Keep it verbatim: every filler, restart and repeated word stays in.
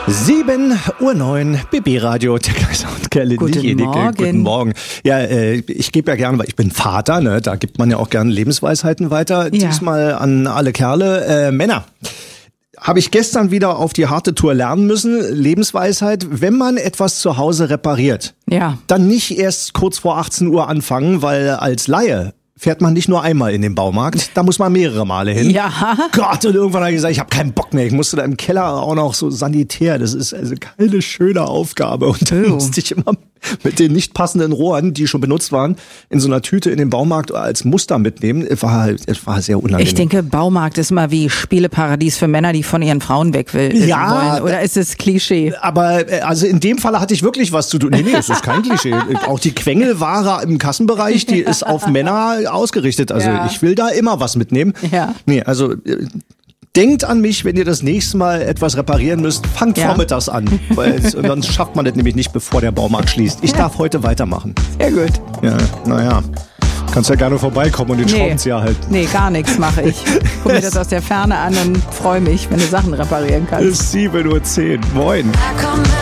sieben Uhr neun, B B-Radio, der Kaiser und Kerle. Guten Morgen. Guten Morgen. Ja, äh, ich gebe ja gerne, weil ich bin Vater, ne? Da gibt man ja auch gerne Lebensweisheiten weiter. Ja. Diesmal an alle Kerle. Äh, Männer, habe ich gestern wieder auf die harte Tour lernen müssen. Lebensweisheit, wenn man etwas zu Hause repariert, ja, dann nicht erst kurz vor achtzehn Uhr anfangen, weil als Laie fährt man nicht nur einmal in den Baumarkt, da muss man mehrere Male hin. Ja. Gott, und irgendwann habe ich gesagt, ich habe keinen Bock mehr. Ich musste da im Keller auch noch so sanitär. Das ist also keine schöne Aufgabe. Und dann oh. musste ich immer mit den nicht passenden Rohren, die schon benutzt waren, in so einer Tüte in den Baumarkt als Muster mitnehmen. Es war, es war sehr unangenehm. Ich denke, Baumarkt ist mal wie Spieleparadies für Männer, die von ihren Frauen weg will, ja, wollen. Oder ist es Klischee? Aber also in dem Falle hatte ich wirklich was zu tun. Nee, nee, es ist kein Klischee. Auch die Quengelware im Kassenbereich, die ist auf Männer ausgerichtet. Also ja. Ich will da immer was mitnehmen. Ja. Nee, also denkt an mich, wenn ihr das nächste Mal etwas reparieren müsst. Fangt ja. vormittags an, weil sonst schafft man das nämlich nicht, bevor der Baumarkt schließt. Ich ja. darf heute weitermachen. Sehr gut. Ja, naja. Kannst ja gerne vorbeikommen und den nee. Schraubenzieher halten. Nee, gar nichts mache ich. Guck mir das aus der Ferne an und freue mich, wenn du Sachen reparieren kannst. Es ist sieben Uhr zehn. Moin.